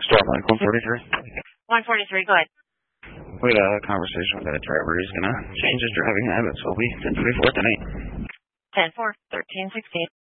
Start like 143. 143, go ahead. We had a conversation with that driver. He's going to change his driving habits. We'll be 10:24 tonight. 10-4, 13-16.